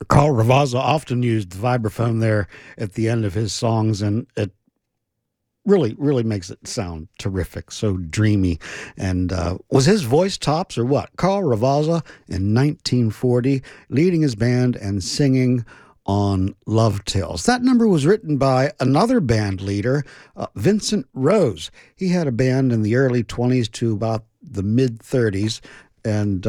Carl Ravazza often used the vibraphone there at the end of his songs, and it really makes it sound terrific, so dreamy. And was his voice tops or what? Carl Ravazza in 1940, leading his band and singing on Love Tales. That number was written by another band leader, Vincent Rose. He had a band in the early 20s to about the mid 30s, and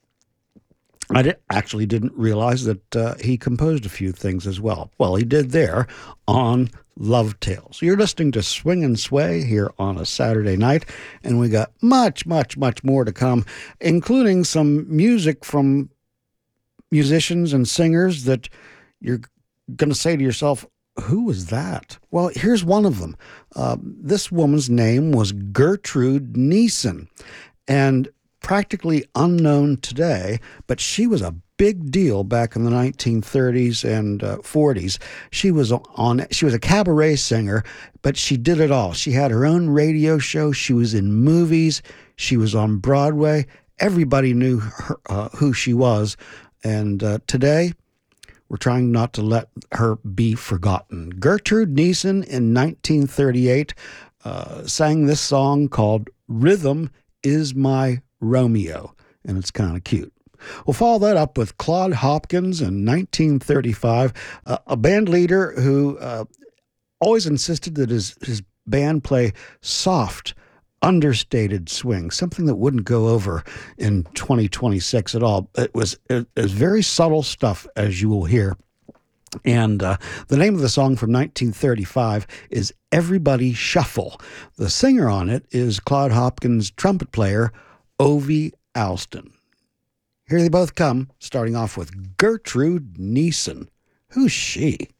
actually didn't realize that he composed a few things as well. Well, he did there on Love Tales. You're listening to Swing and Sway here on a Saturday night, and we got much more to come, including some music from musicians and singers that you're going to say to yourself, who was that? Well, here's one of them. This woman's name was Gertrude Niesen, and practically unknown today, but she was a big deal back in the 1930s and 40s. She was a cabaret singer, but she did it all. She had her own radio show. She was in movies. She was on Broadway. Everybody knew her, who she was. And today, we're trying not to let her be forgotten. Gertrude Niesen in 1938 sang this song called Rhythm Is My Romeo, and it's kind of cute. We'll follow that up with Claude Hopkins in 1935, a band leader who always insisted that his band play soft, understated swing, something that wouldn't go over in 2026 at all. It was very subtle stuff, as you will hear. And the name of the song from 1935 is Everybody Shuffle. The singer on it is Claude Hopkins' trumpet player, Ovie Alston. Here they both come, starting off with Gertrude Niesen. Who's she?